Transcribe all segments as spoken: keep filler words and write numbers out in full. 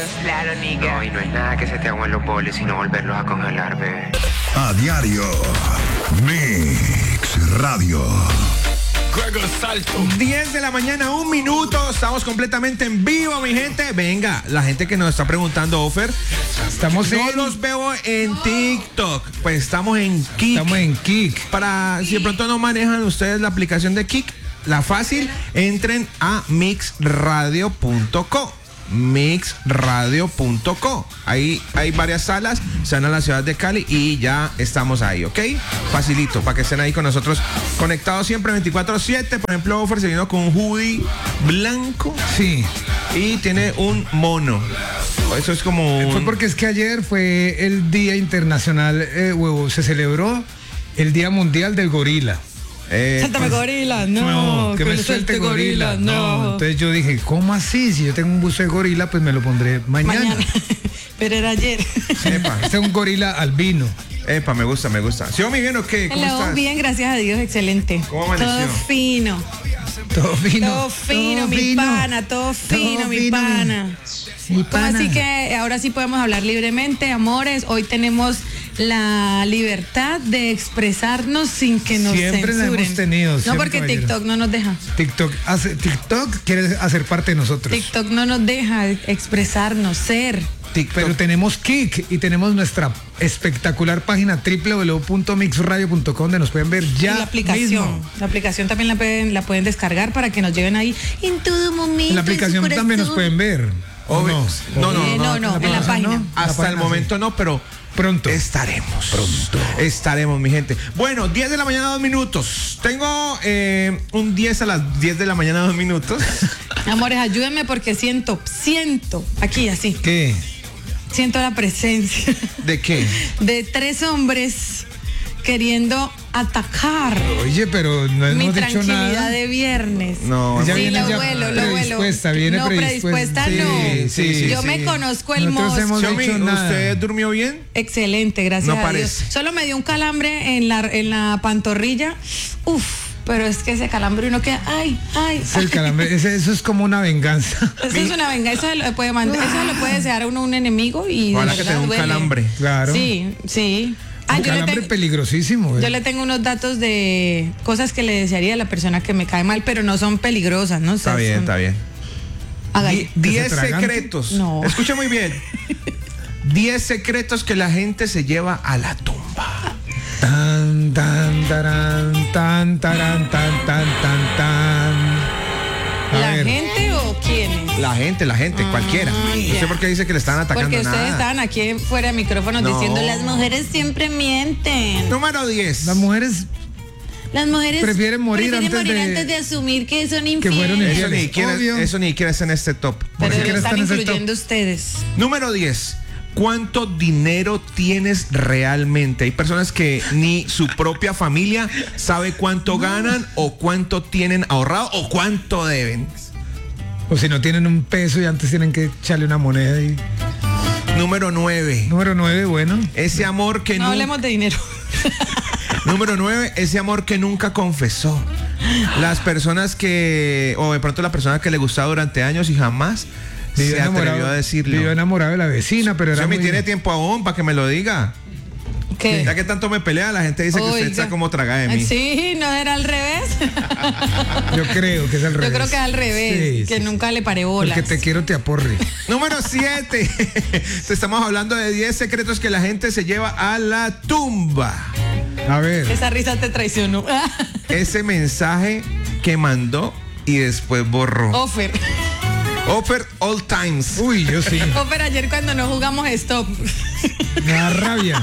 Claro, nigga. No, y no es nada que se te hagan los boles, sino volverlos a congelar, bebé. A diario, Mix Radio. diez de la mañana, un minuto. Estamos completamente en vivo, mi gente. Venga, la gente que nos está preguntando, Ofer. Estamos No en... los veo en TikTok. Pues estamos en Kik. Estamos en Kik. Para, si de pronto no manejan ustedes la aplicación de Kik, la fácil, entren a mix radio punto co. mix radio punto co. Ahí hay varias salas, se van a la ciudad de Cali y ya estamos ahí, ¿ok? Facilito, para que estén ahí con nosotros conectados siempre veinticuatro siete. Por ejemplo, Offer se vino con un hoodie blanco. Sí. Y tiene un mono. Eso es como un... Fue porque es que ayer fue el Día Internacional, eh, huevo, se celebró el Día Mundial del Gorila. Eh, Suéltame gorila, no, no, que me suelte gorila, no. Entonces yo dije, ¿cómo así? Si yo tengo un buzo de gorila, pues me lo pondré mañana. Mañana. Pero era ayer. Epa, este es un gorila albino. Epa, me gusta, me gusta. ¿Sí o mi bien o qué? ¿Cómo Hello, estás? bien, gracias a Dios, excelente. ¿Cómo amaneció? Todo fino. Todo fino. Todo fino, todo mi fino, pana, todo fino, todo mi fino, pana. Mi ¿Cómo pana. así que ahora sí podemos hablar libremente, amores? Hoy tenemos la libertad de expresarnos sin que nos Siempre la censuren. hemos tenido, No, siempre, porque caballero. TikTok no nos deja. TikTok, hace, TikTok quiere hacer parte de nosotros. TikTok no nos deja expresarnos, ser. TikTok. Pero tenemos Kik y tenemos nuestra espectacular página doble u doble u doble u punto mix radio punto com donde nos pueden ver ya Y la aplicación. mismo. La aplicación también la pueden, la pueden descargar para que nos lleven ahí en todo momento. En la aplicación en su también nos corazón. pueden ver. ¿o Obvio. no? No, no, Eh, no, no, en la página. ¿no? Hasta La página, el momento sí. no, pero Pronto. estaremos. Pronto. Estaremos, mi gente. Bueno, diez de la mañana, dos minutos. Tengo eh, un diez a las diez de la mañana, dos minutos. Amores, ayúdenme porque siento, siento, aquí así, ¿Qué? siento la presencia ¿De qué? de tres hombres queriendo atacar Oye, pero no mi hemos dicho tranquilidad nada. de viernes. No, Ella Sí, viene lo ya vuelo, lo vuelo. predispuesta, viene no, predispuesta, predispuesta. no. Sí, sí, sí, Yo sí. me conozco el Nosotros mozo. hemos Xiaomi, dicho nada. ¿usted durmió bien? Excelente, gracias No a parece. Dios. Solo me dio un calambre en la, en la pantorrilla. Uf, pero es que ese calambre uno queda, ay, ay. Es el calambre, ese- eso es como una venganza. Eso es una venganza, eso le puede mandar, eso le puede desear a uno un enemigo y de Ojalá que verdad tenga un duele. calambre. Claro. Sí, sí. Ah, Un yo le, calambre tengo, peligrosísimo. eh. yo le tengo unos datos de cosas que le desearía a la persona que me cae mal, pero no son peligrosas, ¿no? O sea, Está bien, son- está bien. Hágale. Die- Diez atragante? secretos. No. Escuche muy bien. Diez secretos que la gente se lleva a la tumba. Tan, tan, tarán, tan, tarán, tan, tan, tan, tan. A ¿La ver. gente o quiénes? La gente, la gente, cualquiera. No ya. sé por qué dice que le están atacando. Porque ustedes nada. estaban aquí fuera de micrófonos No. diciendo las mujeres siempre mienten. Número diez. Las mujeres Las mujeres Prefieren morir prefieren antes morir de- antes de asumir que son que fueron infieles. Eso ni, infieles, siquiera, obvio. eso ni siquiera está en este top. Pero Ni lo siquiera están están en ese incluyendo ustedes. Número diez. ¿Cuánto dinero tienes realmente? Hay personas que ni su propia familia sabe cuánto ganan o cuánto tienen ahorrado o cuánto deben. o si no tienen un peso y antes tienen que echarle una moneda. Y... Número nueve. Número nueve, bueno. Ese amor que No nunca... hablemos de dinero. Número nueve, ese amor que nunca confesó. Las personas que, o de pronto la persona que le gustaba durante años y jamás se atrevió a decirlo. Vivió enamorado de la vecina, pero era Xiaomi, muy... tiene tiempo aún para que me lo diga. ¿Qué? Ya que tanto me pelea, la gente dice que usted Oiga. está como traga de mí. Sí, no era al revés. Yo creo que es al revés. Yo creo que es al revés, Sí, que sí. nunca le paré bolas. Porque te quiero, te aporre. Número siete. Te estamos hablando de diez secretos que la gente se lleva a la tumba. A ver. Esa risa te traicionó. Ese mensaje que mandó y después borró. Offer. Offer all times. Uy, yo sí. Offer, ayer cuando no jugamos stop. Me da rabia.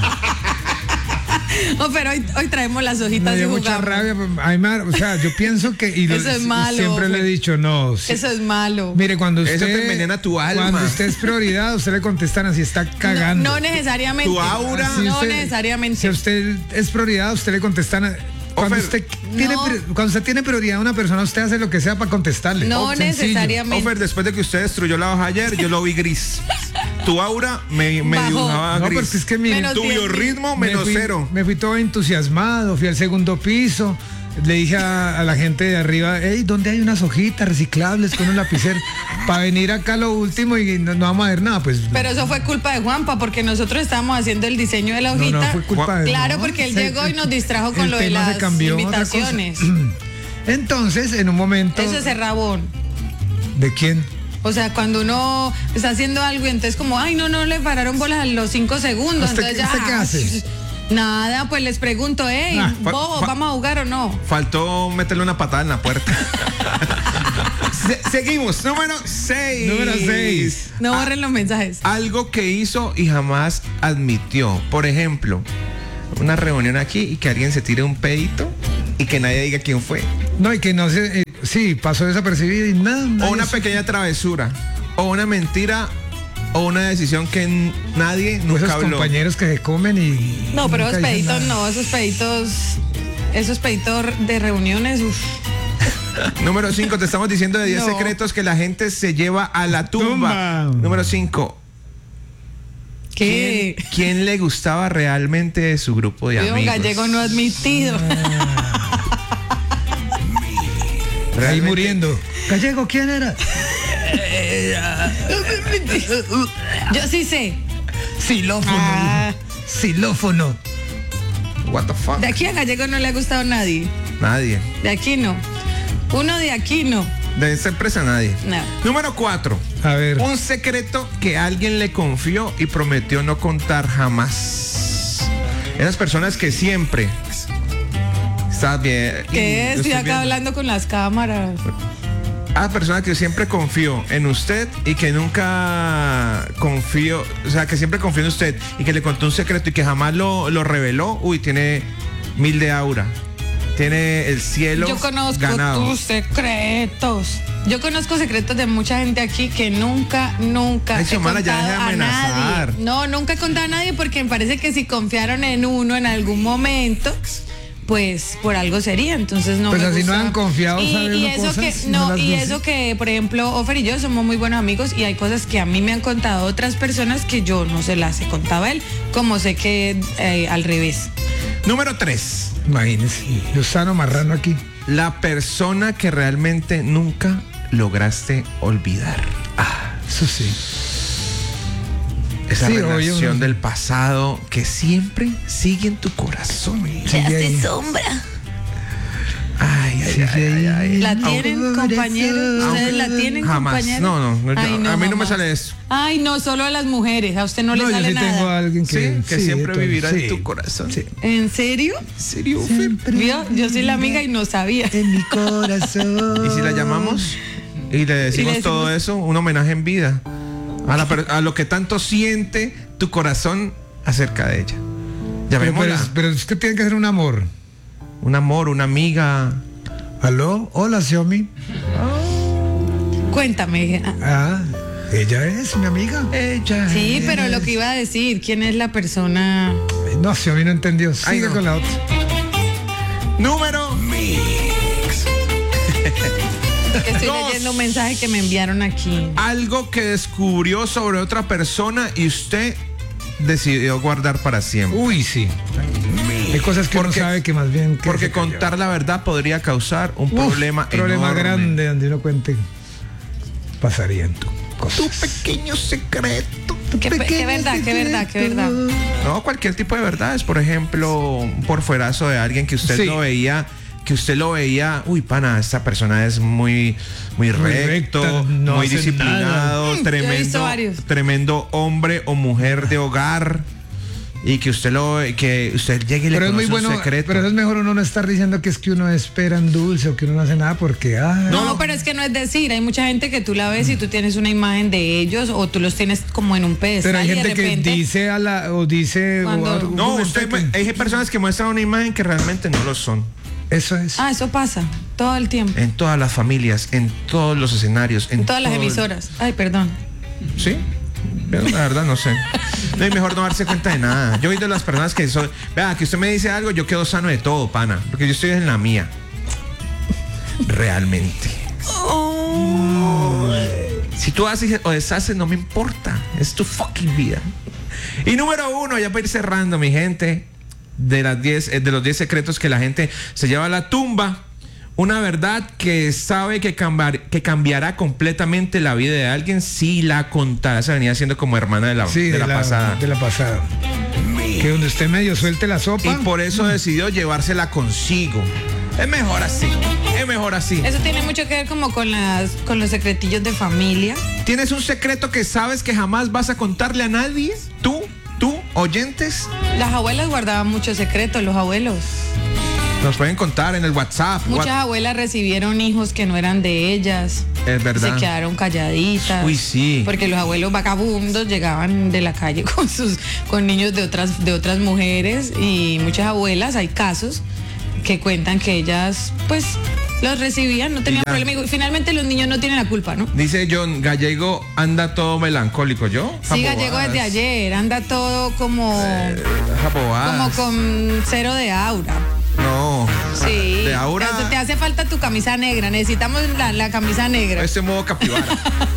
Offer, hoy, hoy traemos las hojitas Me y dio mucha jugamos. rabia. A mí me da- o sea, yo pienso que... Y lo- Eso es malo, Siempre le he Fer. dicho, no. sí. Eso es malo. Mire, cuando usted... Eso te envenena tu alma. Cuando usted es prioridad, usted le contestan así, está cagando. No, no necesariamente. Tu aura. Si No usted- necesariamente. Si usted es prioridad, usted le contestan... a- Cuando Ofer, usted, tiene, no. pri- cuando usted tiene prioridad a una persona, usted hace lo que sea para contestarle. No Oh, sencillo. necesariamente. Offer, después de que usted destruyó la hoja ayer, yo lo vi gris. Tu aura me, me Bajó. dibujaba No, gris. porque es que mire, Menos tu diez. biorritmo me menos fui, cero. me fui todo entusiasmado, fui al segundo piso, le dije a, a la gente de arriba, hey, ¿dónde hay unas hojitas reciclables con un lapicero? Para venir acá lo último y no, no vamos a ver nada, pues. Pero eso fue culpa de Juanpa, porque nosotros estábamos haciendo el diseño de la hojita. No, no fue culpa de Claro, no, porque él se- llegó y nos distrajo con el lo de tema se las cambió a otra cosa. invitaciones. Entonces, en un momento. Eso es el rabón. ¿De quién? O sea, cuando uno está haciendo algo y entonces como, ay, no, no le pararon bolas a los cinco segundos. ¿Usted- Entonces ya, usted qué hace? Nada, pues les pregunto, hey, Ah, fa- bobo, fa- ¿vamos a jugar o no? Faltó meterle una patada en la puerta. Se- seguimos. Número seis. Número seis. No borren los mensajes. Algo que hizo y jamás admitió. Por ejemplo, una reunión aquí y que alguien se tire un pedito y que nadie diga quién fue. No, y que no sé. Eh, sí, pasó desapercibido y nada. O nadie una supo. pequeña travesura. O una mentira. O una decisión que n- nadie O nunca esos habló. compañeros que se comen y. No, pero nunca esos dicen peditos nada. no, esos peditos, esos peditos de reuniones, uf. Número cinco, te estamos diciendo de diez No. secretos que la gente se lleva a la tumba. Tumba. Número cinco. ¿Qué? ¿Quién, quién le gustaba realmente de su grupo de Un amigos? gallego no admitido. Ahí Realmente- muriendo. Gallego, ¿quién era? Yo sí sé. Xilófono. Ah, Xilófono. What the fuck? de aquí a gallego no le ha gustado a nadie. Nadie. De aquí no. Uno de aquí no. De esa empresa nadie. No. Número cuatro. A ver. Un secreto que alguien le confió y prometió no contar jamás. Esas personas que siempre. Estás bien. ¿Qué Lo es? Estoy acá viendo. hablando con las cámaras. A personas que siempre confió en usted y que nunca confió, o sea, que siempre confió en usted y que le contó un secreto y que jamás lo, lo reveló. Uy, tiene mil de aura. Tiene el cielo Yo conozco ganado. tus secretos. Yo conozco secretos de mucha gente aquí que nunca, nunca Ay, he Xiomara, ya contado deja de a amenazar. nadie. No, nunca he contado a nadie porque me parece que si confiaron en uno en algún momento, pues por algo sería. Entonces no Pues me así no gusta. han confiado, y, sabe y uno eso cosas, que no no, las y dice. eso que por ejemplo Ofer y yo somos muy buenos amigos y hay cosas que a mí me han contado otras personas que yo no se las he contado a él, como sé que eh, al revés. Número tres. Imagínese. Lozano Marrano aquí. La persona que realmente nunca lograste olvidar. Ah, Eso sí. esa Sí, relación oye, uno- del pasado que siempre sigue en tu corazón. Sigue ahí. sombra. Ay, ay, Sigue ay, ay, ay. ¿La tienen, compañeros? ¿Ustedes la tienen, Jamás. compañeros? No, no, no, yo- Ay, a mí no me jamás. sale eso. Ay, no, solo a las mujeres. A usted no, le No, yo sale sí nada. tengo a alguien que, Sí, que sí, siempre de todo. vivirá en Sí. tu corazón. Sí. ¿En serio? ¿En serio, Fer? ¿Vio? Yo soy la amiga y no sabía. En mi corazón. ¿Y si la llamamos y le decimos, Y le todo decimos- eso? Un homenaje en vida a, la per- a lo que tanto siente tu corazón acerca de ella. Pero, Llamémosla. pero, pero es que tiene que ser un amor. Un amor, una amiga. ¿Aló? Hola, Xiaomi. Cuéntame. Ah, ella es mi amiga. Ella. Sí, pero lo que iba a decir, ¿quién es la persona? No, Xiaomi no entendió. Sigue Ay, no. con la otra. Número. Que estoy Dos. leyendo un mensaje que me enviaron aquí. Algo que descubrió sobre otra persona y usted decidió guardar para siempre. Uy, sí. Hay cosas que uno Porque- sabe que más bien... que Porque se cayó. contar la verdad podría causar un Uf, problema problema enorme. grande donde uno cuente pasaría en tu cosas. Tu pequeño secreto. ¿Qué, qué verdad, qué verdad, qué verdad? No, cualquier tipo de verdades. Por ejemplo, un porfuerazo de alguien que usted Sí. lo veía, que usted lo veía, uy, pana, esta persona es muy, muy recto, recta, no muy hace disciplinado, nada. Mm, yo he visto tremendo, varios. tremendo hombre o mujer de hogar. Y que usted lo que usted llegue y le Pero es muy conoce un bueno, secreto. pero es mejor uno no estar diciendo que es que uno espera en dulce o que uno no hace nada porque... Ah, No, pero es que no es decir, hay mucha gente que tú la ves y tú tienes una imagen de ellos o tú los tienes como en un pedestal pero hay y de gente que repente dice a la... o dice... o Cuando- algún No, momento usted que- hay personas que muestran una imagen que realmente no lo son. Eso es. Ah, eso pasa todo el tiempo. En todas las familias, en todos los escenarios, en En todas las todo el- emisoras. Ay, perdón. Sí, pero la verdad no sé. No, y mejor no darse cuenta de nada. Yo soy de las personas que soy. Vea, que usted me dice algo, yo quedo sano de todo, pana. Porque yo estoy en la mía. Realmente. Si tú haces o deshaces, no me importa. Es tu fucking vida. Y número uno, ya para ir cerrando, mi gente. de las diez, de los diez secretos que la gente se lleva a la tumba. Una verdad que sabe que, cambiar, que cambiará completamente la vida de alguien si la contara. Se venía siendo como hermana de la, Sí, de la, pasada. De la pasada. Que donde usted medio suelte la sopa. Y por eso decidió llevársela consigo. Es mejor así. Es mejor así. Eso tiene mucho que ver como con las con los secretillos de familia. ¿Tienes un secreto que sabes que jamás vas a contarle a nadie? ¿Tú? ¿Tú? ¿Oyentes? Las abuelas guardaban muchos secretos, los abuelos. Nos pueden contar en el WhatsApp. Muchas What- abuelas recibieron hijos que no eran de ellas. Es verdad. Se quedaron calladitas. Uy, sí. Porque los abuelos vagabundos llegaban de la calle con sus con niños de otras de otras mujeres y muchas abuelas, hay casos que cuentan que ellas pues los recibían, no tenían ya. problema y finalmente los niños no tienen la culpa, ¿no? Dice John, Gallego anda todo melancólico. ¿Yo? Sí, Gallego desde ayer, anda todo como como con cero de aura. No. Sí. De aura. Te hace falta tu camisa negra, necesitamos la, la camisa negra. Este modo capibara.